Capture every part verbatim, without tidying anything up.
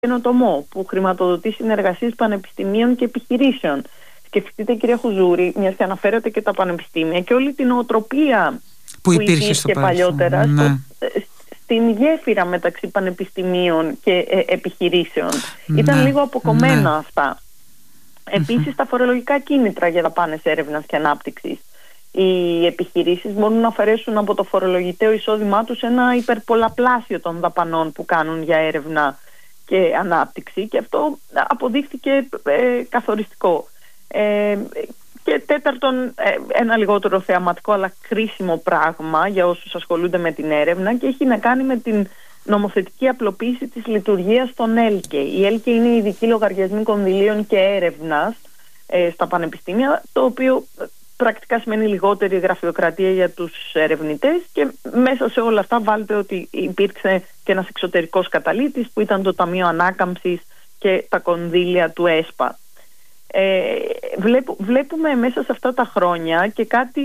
καινοτομό που χρηματοδοτεί συνεργασίες πανεπιστημίων και επιχειρήσεων. Σκεφτείτε, κυρία Χουζούρη, μιας και αναφέρατε και τα πανεπιστήμια και όλη την οτροπία που, που υπήρχε, υπήρχε στο παλιότερα ναι. στο, στην γέφυρα μεταξύ πανεπιστημίων και ε, επιχειρήσεων. Ναι. Ήταν λίγο αποκομμένα ναι. αυτά. Επίσης, mm-hmm. τα φορολογικά κίνητρα για δαπάνες έρευνας και ανάπτυξης. Οι επιχειρήσεις μπορούν να αφαιρέσουν από το φορολογητέο εισόδημά τους ένα υπερπολαπλάσιο των δαπανών που κάνουν για έρευνα και ανάπτυξη, και αυτό αποδείχθηκε ε, καθοριστικό. Ε, και τέταρτον, ε, ένα λιγότερο θεαματικό αλλά κρίσιμο πράγμα για όσους ασχολούνται με την έρευνα, και έχει να κάνει με την νομοθετική απλοποίηση της λειτουργίας των ΕΛΚΕ. Η ΕΛΚΕ είναι η ειδική λογαριασμή κονδυλίων και έρευνας ε, στα πανεπιστήμια, το οποίο πρακτικά σημαίνει λιγότερη γραφειοκρατία για τους ερευνητές, και μέσα σε όλα αυτά βάλτε ότι υπήρξε και ένας εξωτερικός καταλύτης που ήταν το Ταμείο Ανάκαμψης και τα κονδύλια του ΕΣΠΑ. Ε, βλέπου, βλέπουμε μέσα σε αυτά τα χρόνια και κάτι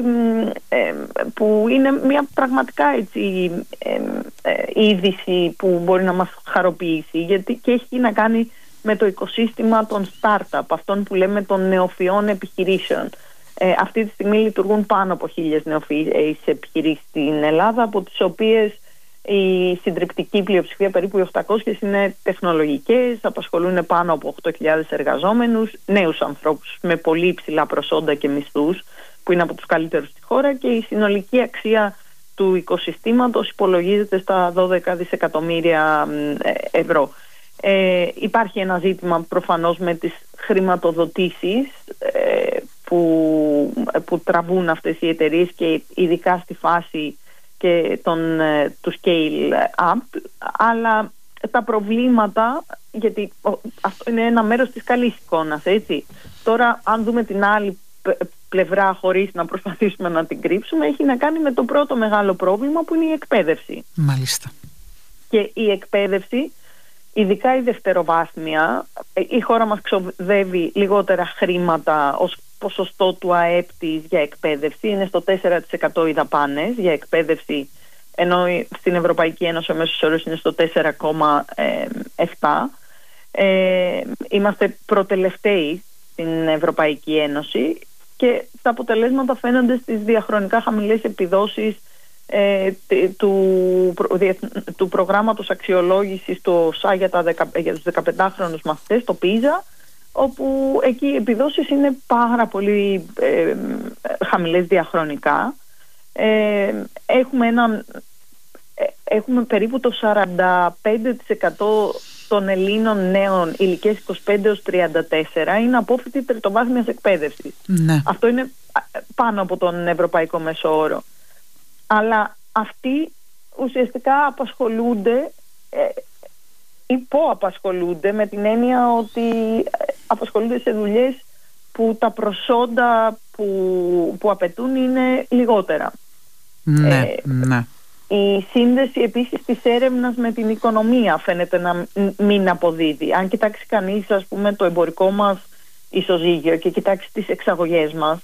ε, που είναι μια πραγματικά έτσι, ε, ε, είδηση που μπορεί να μας χαροποιήσει, γιατί και έχει να κάνει με το οικοσύστημα των startup, αυτών που λέμε των νεοφυών επιχειρήσεων. Ε, αυτή τη στιγμή λειτουργούν πάνω από χίλιες νεοφυείς επιχειρήσεις στην Ελλάδα, από τις οποίες η συντριπτική πλειοψηφία, περίπου οι οκτακόσιες, είναι τεχνολογικές, απασχολούν πάνω από οκτώ χιλιάδες εργαζόμενους, νέους ανθρώπους με πολύ υψηλά προσόντα και μισθούς, που είναι από τους καλύτερους στη χώρα, και η συνολική αξία του οικοσυστήματος υπολογίζεται στα δώδεκα δισεκατομμύρια ευρώ. Ε, υπάρχει ένα ζήτημα προφανώς με τις χρηματοδοτήσεις ε, που, που τραβούν αυτές οι εταιρείες, και ειδικά στη φάση και τον, του scale up, αλλά τα προβλήματα, γιατί αυτό είναι ένα μέρος της καλής εικόνας, έτσι. Τώρα, αν δούμε την άλλη πλευρά χωρίς να προσπαθήσουμε να την κρύψουμε, έχει να κάνει με το πρώτο μεγάλο πρόβλημα, που είναι η εκπαίδευση. Μάλιστα. Και η εκπαίδευση, ειδικά η δευτεροβάθμια, η χώρα μας ξοδεύει λιγότερα χρήματα ως ποσοστό του ΑΕΠ της για εκπαίδευση, είναι στο τέσσερα τοις εκατό οι δαπάνες για εκπαίδευση, ενώ στην Ευρωπαϊκή Ένωση ο μέσος όρος είναι στο τέσσερα κόμμα επτά. Ε, είμαστε προτελευταίοι στην Ευρωπαϊκή Ένωση, και τα αποτελέσματα φαίνονται στις διαχρονικά χαμηλές επιδόσεις ε, του, του προγράμματος αξιολόγησης του ΟΣΑ για, τα, για τους δεκαπεντάχρονους μαθητές, το πίζα, όπου εκεί οι επιδόσεις είναι πάρα πολύ ε, χαμηλές διαχρονικά. Ε, έχουμε, ένα, ε, έχουμε περίπου το σαράντα πέντε τοις εκατό των Ελλήνων νέων ηλικίας είκοσι πέντε έως τριάντα τέσσερα είναι απόφοιτοι τριτοβάθμιας εκπαίδευσης. Ναι. Αυτό είναι πάνω από τον ευρωπαϊκό μέσο όρο. Αλλά αυτοί ουσιαστικά απασχολούνται ε, υποαπασχολούνται, με την έννοια ότι απασχολούνται σε δουλειές που τα προσόντα που, που απαιτούν είναι λιγότερα. Ναι, ε, ναι. Η σύνδεση επίσης της έρευνας με την οικονομία φαίνεται να μην αποδίδει. Αν κοιτάξει κανείς, ας πούμε, το εμπορικό μας ισοζύγιο και κοιτάξει τις εξαγωγές μας,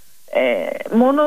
ε, μόνο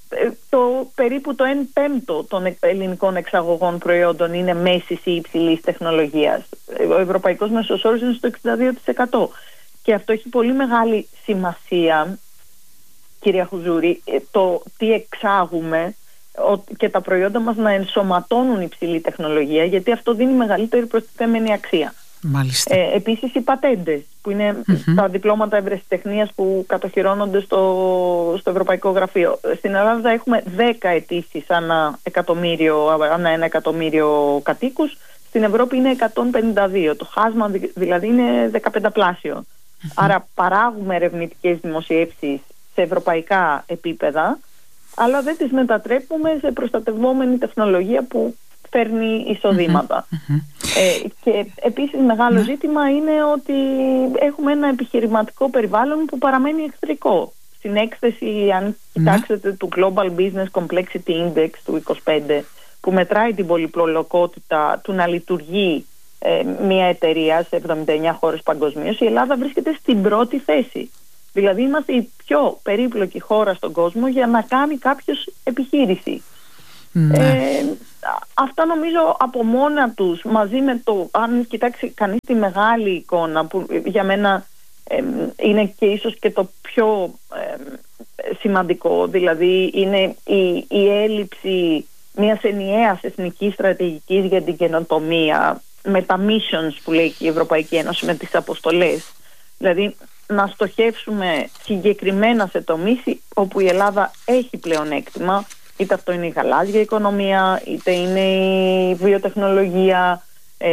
το περίπου το ένα πέμπτο των ελληνικών εξαγωγών προϊόντων είναι μέσης ή υψηλής τεχνολογίας. Ο ευρωπαϊκός μέσος όρος είναι στο εξήντα δύο τοις εκατό. Και αυτό έχει πολύ μεγάλη σημασία, κυρία Χουζούρη, το τι εξάγουμε και τα προϊόντα μας να ενσωματώνουν υψηλή τεχνολογία, γιατί αυτό δίνει μεγαλύτερη προστιθέμενη αξία. Μάλιστα. Ε, επίσης οι πατέντες, που είναι mm-hmm. τα διπλώματα ευρεσιτεχνίας που κατοχυρώνονται στο, στο Ευρωπαϊκό Γραφείο. Στην Ελλάδα έχουμε δέκα αιτήσεις ανά, εκατομμύριο, ανά ένα εκατομμύριο κατοίκους. Στην Ευρώπη είναι εκατόν πενήντα δύο. Το χάσμα δηλαδή είναι δεκαπενταπλάσιο. Mm-hmm. Άρα παράγουμε ερευνητικές δημοσιεύσεις σε ευρωπαϊκά επίπεδα, αλλά δεν τις μετατρέπουμε σε προστατευόμενη τεχνολογία που φέρνει εισοδήματα. Mm-hmm. Ε, και επίσης μεγάλο mm-hmm. ζήτημα είναι ότι έχουμε ένα επιχειρηματικό περιβάλλον που παραμένει εχθρικό. Στην έκθεση, αν κοιτάξετε, mm-hmm. του Global Business Complexity Index του είκοσι πέντε, που μετράει την πολυπλοκότητα του να λειτουργεί ε, μια εταιρεία σε εβδομήντα εννιά χώρες παγκοσμίως, η Ελλάδα βρίσκεται στην πρώτη θέση. Δηλαδή είμαστε η πιο περίπλοκη χώρα στον κόσμο για να κάνει κάποιος επιχείρηση. Mm-hmm. Ε, αυτά νομίζω από μόνα τους, μαζί με το, αν κοιτάξει κανείς τη μεγάλη εικόνα που για μένα ε, είναι και ίσως και το πιο ε, σημαντικό, δηλαδή είναι η, η έλλειψη μιας ενιαίας εθνικής στρατηγικής για την καινοτομία, με τα missions που λέει και η Ευρωπαϊκή Ένωση, με τις αποστολές. Δηλαδή να στοχεύσουμε συγκεκριμένα σε τομείς όπου η Ελλάδα έχει πλεονέκτημα, είτε αυτό είναι η γαλάζια οικονομία, είτε είναι η βιοτεχνολογία,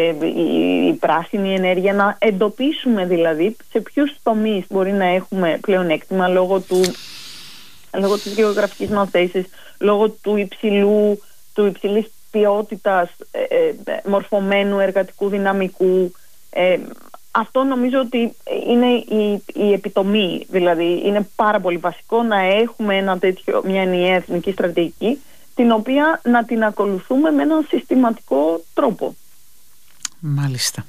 η, η πράσινη ενέργεια, να εντοπίσουμε δηλαδή σε ποιους τομείς μπορεί να έχουμε πλεονέκτημα λόγω, του, λόγω της γεωγραφικής μας θέσης, λόγω του υψηλού, του υψηλής ποιότητας ε, ε, μορφωμένου εργατικού δυναμικού. Ε, αυτό νομίζω ότι είναι η, η επιτομή, δηλαδή είναι πάρα πολύ βασικό να έχουμε ένα τέτοιο, μια ενιαία εθνική στρατηγική, την οποία να την ακολουθούμε με έναν συστηματικό τρόπο. Μάλιστα.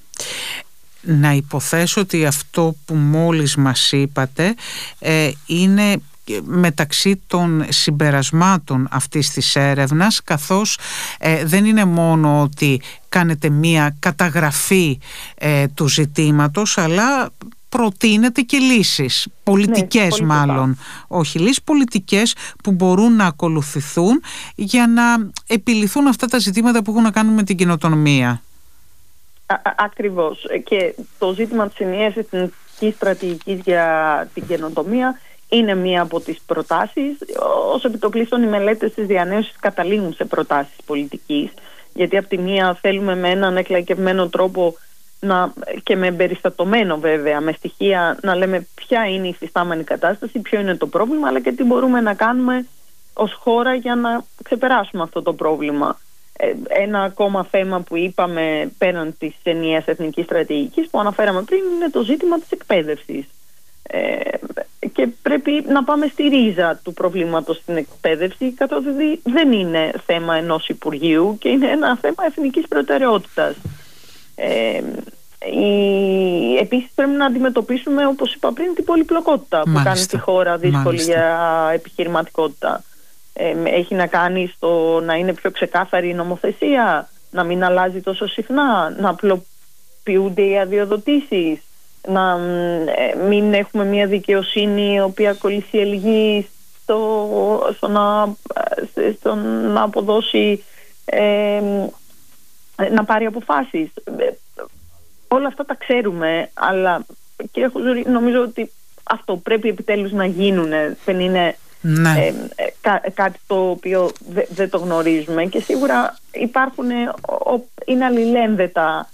Να υποθέσω ότι αυτό που μόλις μας είπατε ε, είναι μεταξύ των συμπερασμάτων αυτής της έρευνας, καθώς ε, δεν είναι μόνο ότι κάνετε μία καταγραφή ε, του ζητήματος, αλλά προτείνετε και λύσεις πολιτικές, ναι, μάλλον όχι λύσεις, πολιτικές που μπορούν να ακολουθηθούν για να επιληθούν αυτά τα ζητήματα που έχουν να κάνουν με την καινοτομία. Α, ακριβώς, και το ζήτημα της ενιαίας εθνικής στρατηγικής για την καινοτομία είναι μία από τις προτάσεις. Ως επιτοπλίστων οι μελέτες της διανέωσης καταλήγουν σε προτάσεις πολιτικής, γιατί από τη μία θέλουμε με έναν εκλαϊκευμένο τρόπο να, και με εμπεριστατωμένο βέβαια, με στοιχεία, να λέμε ποια είναι η υφιστάμενη κατάσταση, ποιο είναι το πρόβλημα, αλλά και τι μπορούμε να κάνουμε ως χώρα για να ξεπεράσουμε αυτό το πρόβλημα. Ένα ακόμα θέμα που είπαμε πέραν της ενιαίας εθνικής στρατηγικής που αναφέραμε πριν είναι το ζήτημα της εκπαίδευσης. Ε, και πρέπει να πάμε στη ρίζα του προβλήματος στην εκπαίδευση, καθότι δεν είναι θέμα ενός Υπουργείου και είναι ένα θέμα εθνικής προτεραιότητας. Ε, η, επίσης πρέπει να αντιμετωπίσουμε, όπως είπα πριν, την πολυπλοκότητα. Μάλιστα. Που κάνει τη χώρα δύσκολη. Μάλιστα. Για επιχειρηματικότητα. Ε, έχει να κάνει στο να είναι πιο ξεκάθαρη η νομοθεσία, να μην αλλάζει τόσο συχνά, να απλοποιούνται οι αδειοδοτήσεις, να μην έχουμε μια δικαιοσύνη η οποία κολυσιεργεί στο, στο, να, στο να αποδώσει, ε, να πάρει αποφάσεις. Όλα αυτά τα ξέρουμε, αλλά κύριε Χουζούρη, νομίζω ότι αυτό πρέπει επιτέλους να γίνουν. Δεν είναι ναι. ε, κά, κάτι το οποίο δεν δε το γνωρίζουμε, και σίγουρα υπάρχουν, είναι αλληλένδετα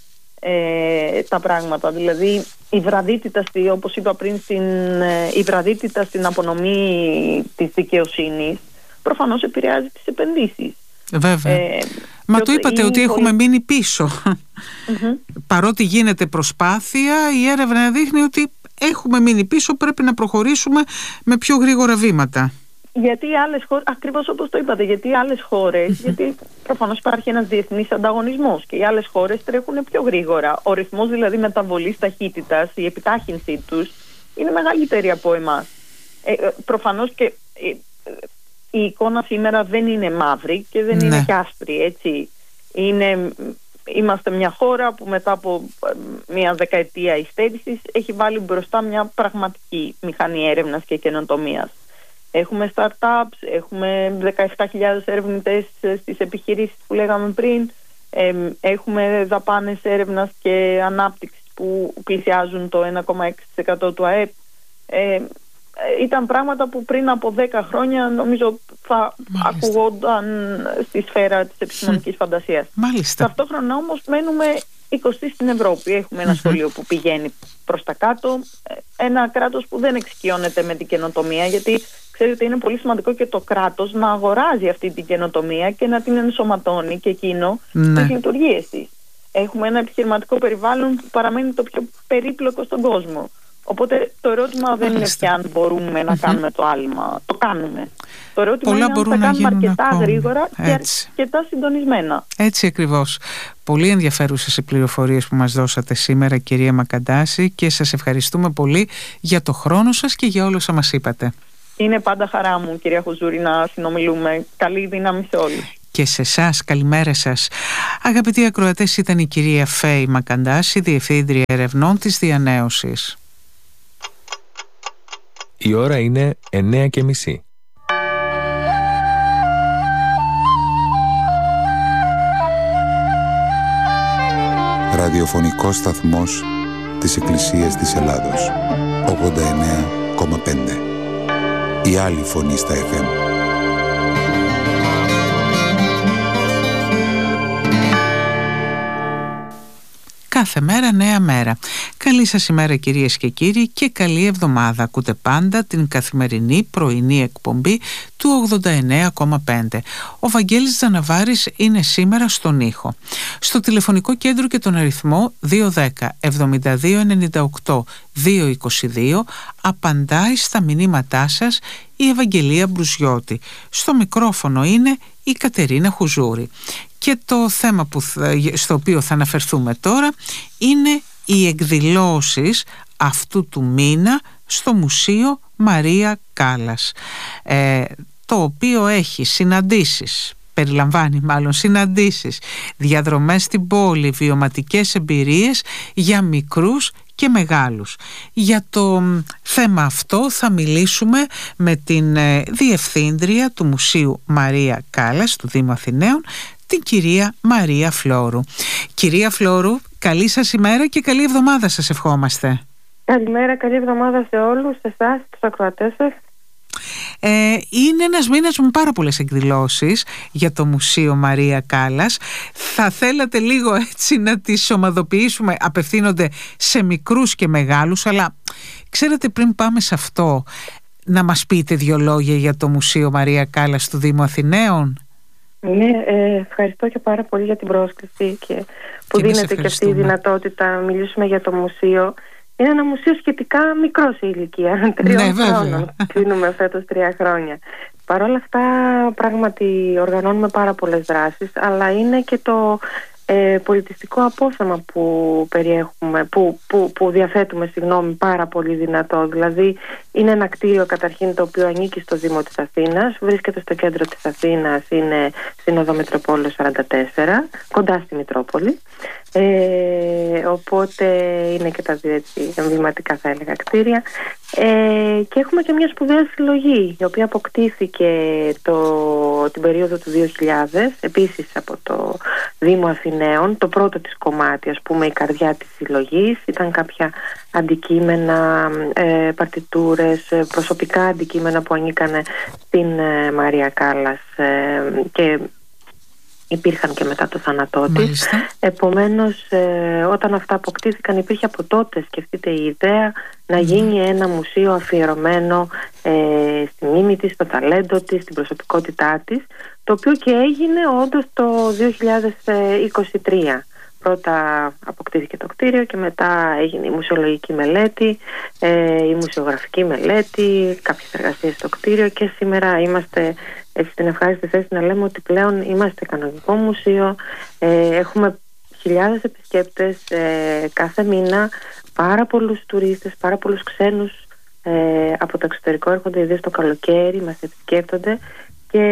ε, τα πράγματα. Δηλαδή η βραδύτητα, όπως είπα πριν, στην, η βραδύτητα στην απονομή της δικαιοσύνης προφανώς επηρεάζει τις επενδύσεις. Βέβαια. Ε, Μα το είπατε ότι πολύ... έχουμε μείνει πίσω. Mm-hmm. Παρότι γίνεται προσπάθεια, η έρευνα δείχνει ότι έχουμε μείνει πίσω, πρέπει να προχωρήσουμε με πιο γρήγορα βήματα. Γιατί οι άλλες χώρες, ακριβώς όπως το είπατε, γιατί οι άλλες χώρες, mm-hmm. γιατί προφανώς υπάρχει ένας διεθνής ανταγωνισμός και οι άλλες χώρες τρέχουν πιο γρήγορα. Ο ρυθμός δηλαδή μεταβολής ταχύτητας, η επιτάχυνσή τους είναι μεγαλύτερη από εμάς. Ε, προφανώς και ε, η εικόνα σήμερα δεν είναι μαύρη και δεν ναι. είναι και άσπρη, έτσι. Είναι, είμαστε μια χώρα που μετά από μια δεκαετία υστέρησης έχει βάλει μπροστά μια πραγματική μηχανή έρευνας και καινοτομίας. Έχουμε startups, έχουμε δεκαεπτά χιλιάδες ερευνητές στις επιχειρήσεις που λέγαμε πριν, έχουμε δαπάνες έρευνας και ανάπτυξης που πλησιάζουν το ένα κόμμα έξι τοις εκατό του ΑΕΠ. Ε, ήταν πράγματα που πριν από δέκα χρόνια νομίζω θα Μάλιστα. ακουγόνταν στη σφαίρα της επιστημονικής mm. φαντασίας. Μάλιστα. Ταυτόχρονα όμως μένουμε εικοστή στην Ευρώπη. Έχουμε ένα mm-hmm. σχολείο που πηγαίνει προς τα κάτω, ένα κράτος που δεν εξοικειώνεται με την καινοτομία, γιατί ξέρετε είναι πολύ σημαντικό και το κράτος να αγοράζει αυτή την καινοτομία και να την ενσωματώνει και εκείνο ναι. στις λειτουργίες της. Έχουμε ένα επιχειρηματικό περιβάλλον που παραμένει το πιο περίπλοκο στον κόσμο. Οπότε το ερώτημα δεν είναι πια αν μπορούμε να κάνουμε το άλμα. Το κάνουμε. Το ερώτημα Πολλά είναι αν θα κάνουμε αρκετά ακόμη. γρήγορα και Έτσι. αρκετά συντονισμένα. Έτσι ακριβώς. Πολύ ενδιαφέρουσες οι πληροφορίες που μας δώσατε σήμερα, κυρία Μακαντάση, και σας ευχαριστούμε πολύ για το χρόνο σας και για όλα όσα μας είπατε. Είναι πάντα χαρά μου, κυρία Χουζούρη, να συνομιλούμε. Καλή δύναμη σε όλους. και σε εσάς. Καλημέρα σας. Αγαπητοί ακροατές, ήταν η κυρία Φέη Μακαντάση, Διευθύντρια Ερευνών της Διανέωσης. Η ώρα είναι εννέα και μισή. Ραδιοφωνικός σταθμός της Εκκλησίας της Ελλάδος, ογδόντα εννέα κόμμα πέντε. Η άλλη φωνή στα εφ εμ. Κάθε μέρα νέα μέρα. Καλή σας ημέρα κυρίες και κύριοι και καλή εβδομάδα. Ακούτε πάντα την καθημερινή πρωινή εκπομπή του ογδόντα εννέα κόμμα πέντε. Ο Βαγγέλης Τζαναβάρης είναι σήμερα στον ήχο. Στο τηλεφωνικό κέντρο και τον αριθμό δύο ένα μηδέν εβδομήντα δύο ενενήντα οκτώ διακόσια είκοσι δύο απαντάει στα μηνύματά σας η Ευαγγελία Μπρουζιώτη. Στο μικρόφωνο είναι η Κατερίνα Χουζούρη. Και το θέμα που θα, στο οποίο θα αναφερθούμε τώρα είναι οι εκδηλώσεις αυτού του μήνα στο Μουσείο Μαρία Κάλλας, ε, το οποίο έχει συναντήσεις, περιλαμβάνει μάλλον συναντήσεις, διαδρομές στην πόλη, βιωματικές εμπειρίες για μικρούς και μεγάλους. Για το θέμα αυτό θα μιλήσουμε με την ε, Διευθύντρια του Μουσείου Μαρία Κάλλας του Δήμου Αθηναίων, την κυρία Μαρία Φλόρου. Κυρία Φλόρου, καλή σας ημέρα και καλή εβδομάδα σας ευχόμαστε. Καλημέρα, καλή εβδομάδα σε όλους, σε εσάς, τους ακροατές σας. Ε, είναι ένας μήνας με πάρα πολλές εκδηλώσεις για το Μουσείο Μαρία Κάλλας. Θα θέλατε λίγο έτσι να τις ομαδοποιήσουμε, απευθύνονται σε μικρούς και μεγάλους, αλλά ξέρετε, πριν πάμε σε αυτό, να μας πείτε δύο λόγια για το Μουσείο Μαρία Κάλλας του Δήμου Αθηναίων. Ναι, ε, ευχαριστώ και πάρα πολύ για την πρόσκληση και που και δίνεται και αυτή η δυνατότητα να μιλήσουμε για το μουσείο. Είναι ένα μουσείο σχετικά μικρό σε ηλικία, τριών ναι, χρόνων. Κλείνουμε φέτος τρία χρόνια. Παρ' όλα αυτά, πράγματι οργανώνουμε πάρα πολλές δράσεις, αλλά είναι και το ε, πολιτιστικό απόθεμα που περιέχουμε, που, που, που διαθέτουμε, συγγνώμη, πάρα πολύ δυνατό. Δηλαδή, είναι ένα κτίριο καταρχήν το οποίο ανήκει στο Δήμο της Αθήνας, βρίσκεται στο κέντρο της Αθήνας, είναι στην Οδό Μητροπόλεως σαράντα τέσσερα, κοντά στη Μητρόπολη. Ε, οπότε είναι και τα δύο έτσι εμβληματικά, θα έλεγα, κτίρια. Ε, και έχουμε και μια σπουδαία συλλογή, η οποία αποκτήθηκε το, την περίοδο του δύο χιλιάδες, επίσης από το Δήμο Αθηναίων. Το πρώτο της κομμάτι, ας πούμε, η καρδιά της συλλογής, ήταν κάποια αντικείμενα, ε, παρτιτούρες, προσωπικά αντικείμενα που ανήκανε στην ε, Μαρία Κάλλας ε, και υπήρχαν και μετά το θάνατό της. Επομένως, ε, όταν αυτά αποκτήθηκαν, υπήρχε από τότε, σκεφτείτε, η ιδέα να γίνει ένα μουσείο αφιερωμένο ε, στη μνήμη της, στο ταλέντο της, στην προσωπικότητά της, το οποίο και έγινε όντως το δύο χιλιάδες είκοσι τρία. Πρώτα αποκτήθηκε το κτίριο και μετά έγινε η μουσεολογική μελέτη, ε, η μουσεογραφική μελέτη, κάποιες εργασίες στο κτίριο και σήμερα είμαστε έτσι στην ευχάριστη θέση να λέμε ότι πλέον είμαστε κανονικό μουσείο, ε, έχουμε χιλιάδες επισκέπτες ε, κάθε μήνα, πάρα πολλούς τουρίστες, πάρα πολλούς ξένους ε, από το εξωτερικό έρχονται, ιδίως το καλοκαίρι, μας επισκέπτονται και,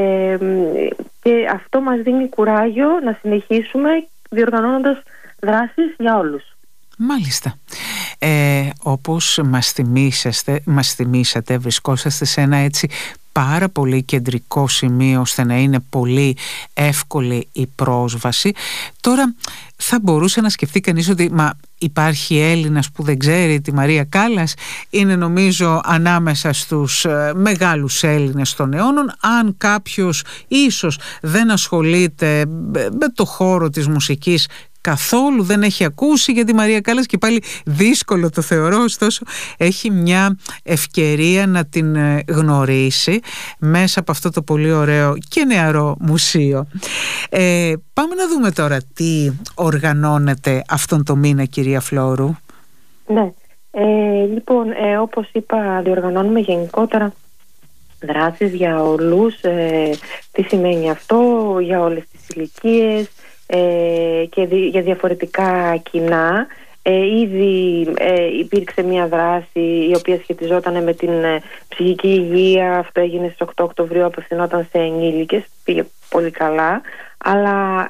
και αυτό μας δίνει κουράγιο να συνεχίσουμε διοργανώνοντας δράσεις για όλους. Μάλιστα. Ε, όπως μας θυμήσατε, μας θυμήσατε, βρισκόσαστε σε ένα έτσι πάρα πολύ κεντρικό σημείο ώστε να είναι πολύ εύκολη η πρόσβαση. Τώρα θα μπορούσε να σκεφτεί κανείς ότι μα υπάρχει Έλληνας που δεν ξέρει τη Μαρία Κάλλας. Είναι νομίζω ανάμεσα στους ε, μεγάλους Έλληνες των αιώνων. Αν κάποιος ίσως δεν ασχολείται με το χώρο της μουσικής καθόλου, δεν έχει ακούσει για τη Μαρία Κάλλας, και πάλι δύσκολο το θεωρώ, ωστόσο έχει μια ευκαιρία να την γνωρίσει μέσα από αυτό το πολύ ωραίο και νεαρό μουσείο. Ε, πάμε να δούμε τώρα τι οργανώνεται αυτόν το μήνα, κυρία Φλόρου. Ναι, ε, λοιπόν ε, όπως είπα, διοργανώνουμε γενικότερα δράσεις για όλους. Ε, τι σημαίνει αυτό? Για όλες τις ηλικίες, Ε, και δι, για διαφορετικά κοινά. Ε, ήδη ε, υπήρξε μια δράση η οποία σχετιζόταν με την ε, ψυχική υγεία. Αυτό έγινε στις οκτώ Οκτωβρίου, απευθυνόταν σε ενήλικες, πήγε πολύ καλά. Αλλά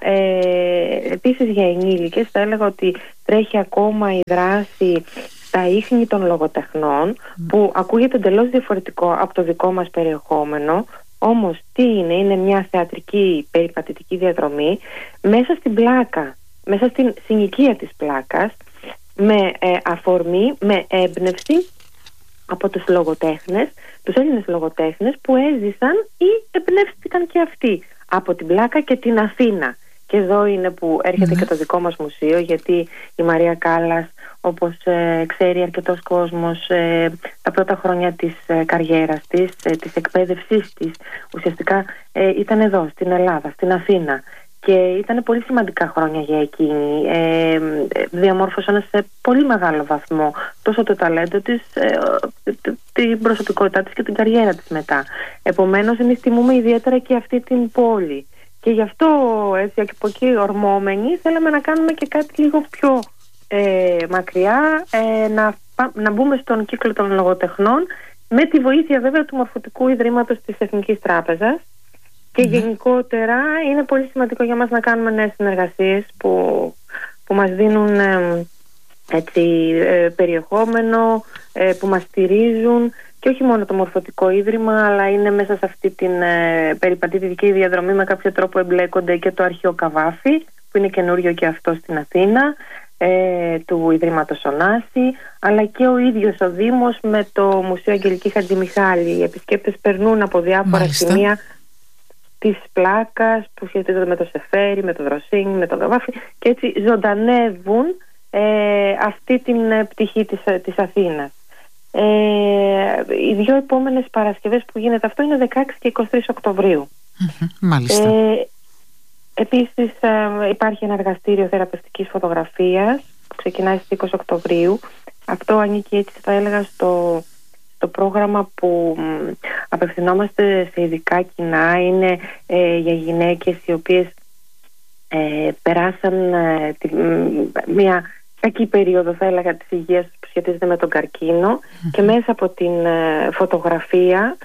ε, επίσης για ενήλικες θα έλεγα ότι τρέχει ακόμα η δράση στα ίχνη των λογοτεχνών, mm. που ακούγεται εντελώς διαφορετικό από το δικό μας περιεχόμενο. Όμως τι είναι, είναι μια θεατρική περιπατητική διαδρομή μέσα στην πλάκα, μέσα στην συνοικία της πλάκας, με ε, αφορμή, με έμπνευση από τους λογοτέχνες, τους Έλληνες λογοτέχνες που έζησαν ή εμπνεύστηκαν και αυτοί από την πλάκα και την Αθήνα. Και εδώ είναι που έρχεται mm. και το δικό μας μουσείο, γιατί η Μαρία Κάλλας, όπως ε, ξέρει αρκετός κόσμος, ε, τα πρώτα χρόνια της ε, καριέρας της, ε, της εκπαίδευσής της, ουσιαστικά ε, ήταν εδώ, στην Ελλάδα, στην Αθήνα. Και ήταν πολύ σημαντικά χρόνια για εκείνη. Ε, διαμόρφωσαν σε πολύ μεγάλο βαθμό τόσο το ταλέντο της, ε, την προσωπικότητά της και την καριέρα της μετά. Επομένως, εμείς τιμούμε ιδιαίτερα και αυτή την πόλη. Και γι' αυτό, έτσι, από εκεί ορμόμενοι, θέλαμε να κάνουμε και κάτι λίγο πιο ε, μακριά, ε, να, να μπούμε στον κύκλο των λογοτεχνών, με τη βοήθεια βέβαια του Μορφωτικού Ιδρύματος της Εθνικής Τράπεζας. Και mm-hmm. γενικότερα είναι πολύ σημαντικό για μας να κάνουμε νέες συνεργασίες που, που μας δίνουν ε, έτσι, ε, περιεχόμενο, ε, που μας στηρίζουν, και όχι μόνο το Μορφωτικό Ίδρυμα, αλλά είναι μέσα σε αυτή την ε, περιπατητική διαδρομή, με κάποιο τρόπο εμπλέκονται και το Αρχείο Καβάφη, που είναι καινούριο και αυτό στην Αθήνα, ε, του Ιδρύματος Ωνάση, αλλά και ο ίδιος ο Δήμος με το Μουσείο Αγγελική Χατζημιχάλη. Οι επισκέπτες περνούν από διάφορα Μάλιστα. σημεία της πλάκας που σχετίζονται με το Σεφέρι, με το Δροσίνι, με το Καβάφη, και έτσι ζωντανεύουν ε, αυτή την πτυχή της, της Αθήνας. Ε, οι δύο επόμενες Παρασκευές που γίνεται αυτό είναι δεκαέξι και είκοσι τρεις Οκτωβρίου. Mm-hmm, μάλιστα. Ε, επίσης ε, υπάρχει ένα εργαστήριο θεραπευτικής φωτογραφίας που ξεκινάει στις είκοσι Οκτωβρίου. Αυτό ανήκει, έτσι θα έλεγα, στο, στο πρόγραμμα που μ, απευθυνόμαστε σε ειδικά κοινά. Είναι ε, για γυναίκες οι οποίες ε, περάσαν ε, τη, μ, μια κακή περίοδο, θα έλεγα, της υγείας που σχετίζεται με τον καρκίνο, mm-hmm. και μέσα από την ε, φωτογραφία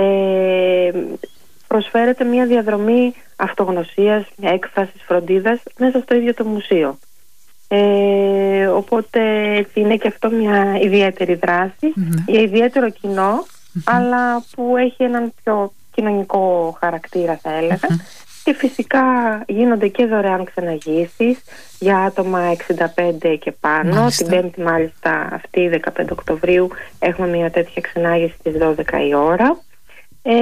ε, προσφέρεται μια διαδρομή αυτογνωσίας, μια έκφρασης, φροντίδας μέσα στο ίδιο το μουσείο. Ε, οπότε είναι και αυτό μια ιδιαίτερη δράση, mm-hmm. για ιδιαίτερο κοινό, mm-hmm. αλλά που έχει έναν πιο κοινωνικό χαρακτήρα, θα έλεγα. Mm-hmm. Και φυσικά γίνονται και δωρεάν ξεναγήσεις για άτομα εξήντα πέντε και πάνω. Μάλιστα. Την Πέμπτη, μάλιστα, αυτή δεκαπέντε Οκτωβρίου, έχουμε μια τέτοια ξενάγηση στις δώδεκα η ώρα. Ε,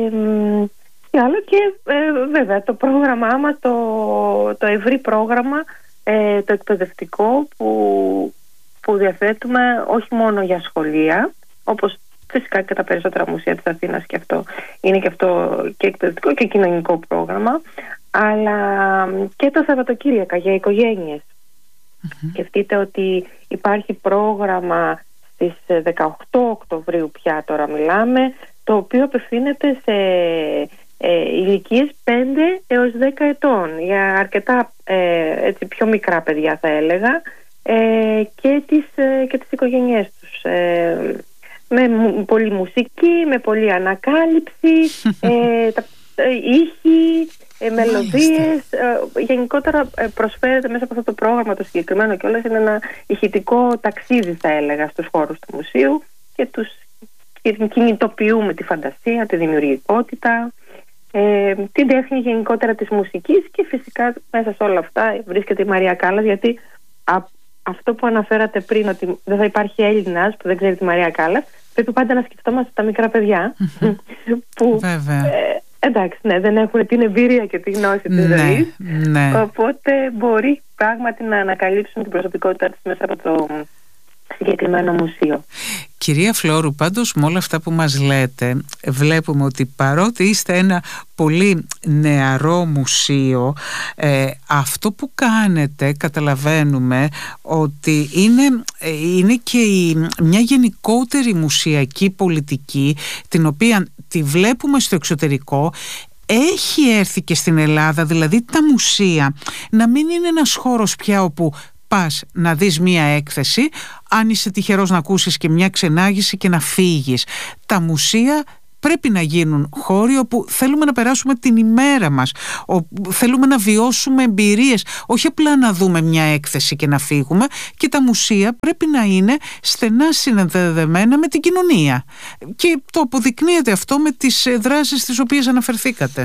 και άλλο και ε, βέβαια το πρόγραμμά μας, το, το ευρύ πρόγραμμα, ε, το εκπαιδευτικό που, που διαθέτουμε όχι μόνο για σχολεία, όπως φυσικά και τα περισσότερα μουσεία της Αθήνας, και αυτό είναι και αυτό και εκπαιδευτικό και κοινωνικό πρόγραμμα, αλλά και τα Σαββατοκύριακα για οικογένειες. Mm-hmm. Σκεφτείτε ότι υπάρχει πρόγραμμα στις δεκαοκτώ Οκτωβρίου πια, τώρα μιλάμε, το οποίο απευθύνεται σε ε, ηλικίες πέντε έως δέκα ετών, για αρκετά ε, έτσι, πιο μικρά παιδιά, θα έλεγα, ε, και, τις, ε, και τις οικογένειές τους. Ε, με πολλή μουσική, με πολλή ανακάλυψη, ε, τα, ε, ήχοι, ε, μελωδίες. Ε, γενικότερα ε, προσφέρεται μέσα από αυτό το πρόγραμμα το συγκεκριμένο, και όλες είναι ένα ηχητικό ταξίδι, θα έλεγα, στους χώρους του μουσείου, και τους κινητοποιούμε τη φαντασία, τη δημιουργικότητα, ε, την τέχνη γενικότερα της μουσικής, και φυσικά μέσα σε όλα αυτά βρίσκεται η Μαρία Κάλλας, γιατί α, αυτό που αναφέρατε πριν, ότι δεν θα υπάρχει Έλληνας που δεν ξέρει τη Μαρία Κάλλας, πρέπει πάντα να σκεφτόμαστε τα μικρά παιδιά που ε, εντάξει, ναι, δεν έχουν την εμπειρία και τη γνώση της ναι, ζωής, ναι. οπότε μπορεί πράγματι να ανακαλύψουν την προσωπικότητά της μέσα από το συγκεκριμένο μουσείο. Κυρία Φλόρου, πάντως με όλα αυτά που μας λέτε, βλέπουμε ότι παρότι είστε ένα πολύ νεαρό μουσείο, ε, αυτό που κάνετε, καταλαβαίνουμε ότι είναι, είναι και η, μια γενικότερη μουσιακή πολιτική, την οποία τη βλέπουμε στο εξωτερικό, έχει έρθει και στην Ελλάδα, δηλαδή τα μουσεία να μην είναι ένας χώρος πια όπου πας να δεις μία έκθεση, αν είσαι τυχερός να ακούσεις και μια ξενάγηση και να φύγεις. Τα μουσεία πρέπει να γίνουν χώροι όπου θέλουμε να περάσουμε την ημέρα μας, όπου θέλουμε να βιώσουμε εμπειρίες, όχι απλά να δούμε μια έκθεση και να φύγουμε. Και τα μουσεία πρέπει να είναι στενά συνδεδεμένα με την κοινωνία. Και το αποδεικνύεται αυτό με τις δράσεις τις οποίες αναφερθήκατε.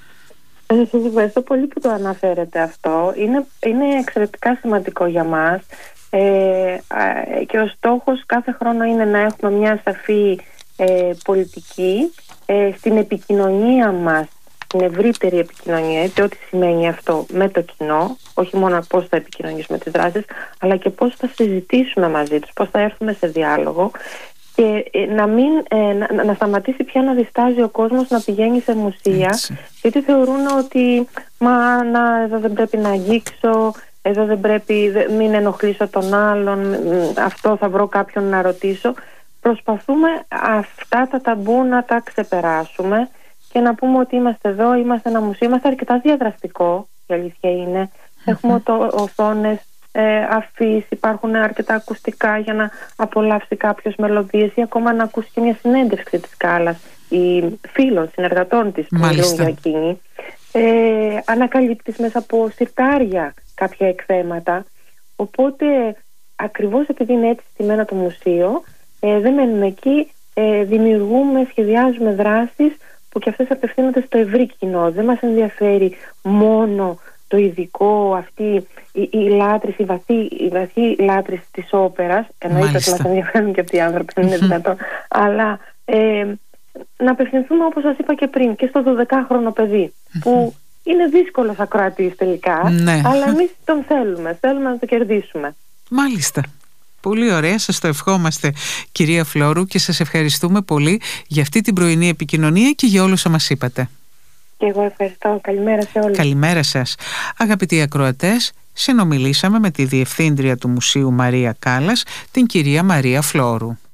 Σας ευχαριστώ πολύ που το αναφέρετε αυτό. Είναι, είναι εξαιρετικά σημαντικό για μας. Ε, και ο στόχος κάθε χρόνο είναι να έχουμε μια σαφή ε, πολιτική ε, στην επικοινωνία μας, στην ευρύτερη επικοινωνία, είτε ό,τι σημαίνει αυτό με το κοινό, όχι μόνο πώς θα επικοινωνήσουμε τις δράσεις, αλλά και πώς θα συζητήσουμε μαζί τους, πώς θα έρθουμε σε διάλογο, και να, μην, ε, να, να σταματήσει πια να διστάζει ο κόσμος να πηγαίνει σε μουσεία. Έτσι. Γιατί θεωρούν ότι μα να, εδώ δεν πρέπει να αγγίξω, εδώ δεν πρέπει, δε, μην ενοχλήσω τον άλλον, αυτό θα βρω κάποιον να ρωτήσω. Προσπαθούμε αυτά τα ταμπού να τα ξεπεράσουμε και να πούμε ότι είμαστε εδώ, είμαστε ένα μουσείο, είμαστε αρκετά διαδραστικό, η αλήθεια είναι. Mm-hmm. Έχουμε το, οθόνες, ε, αφήσεις, υπάρχουν αρκετά ακουστικά για να απολαύσει κάποιος μελωδίες ή ακόμα να ακούσει και μια συνέντευξη της Κάλλας ή φίλων, συνεργατών της που μιλούν για εκείνη. Ε, ανακαλύπτεις μέσα από συρτάρια κάποια εκθέματα. Οπότε ακριβώς επειδή είναι έτσι στημένο το μουσείο, ε, δεν μένουμε εκεί, ε, δημιουργούμε, σχεδιάζουμε δράσεις που και αυτές απευθύνονται στο ευρύ κοινό. Δεν μας ενδιαφέρει μόνο το ειδικό, αυτή η, η λάτρηση, η βαθύ, η βαθύ λάτρηση της όπερας. Εννοείται ότι μας ενδιαφέρουν και αυτοί οι άνθρωποι, είναι δυνατόν. Αλλά ε, να απευθυνθούμε, όπως σας είπα και πριν, και στο δωδεκάχρονο παιδί, που είναι δύσκολος ακροατής τελικά, ναι, αλλά εμείς τον θέλουμε, θέλουμε να το κερδίσουμε. Μάλιστα. Πολύ ωραία, σας το ευχόμαστε, κυρία Φλόρου, και σας ευχαριστούμε πολύ για αυτή την πρωινή επικοινωνία και για όλα όσα μας είπατε. Και εγώ ευχαριστώ. Καλημέρα σε όλους. Καλημέρα σας. Αγαπητοί ακροατές, συνομιλήσαμε με τη Διευθύντρια του Μουσείου Μαρία Κάλλας, την κυρία Μαρία Φλόρου.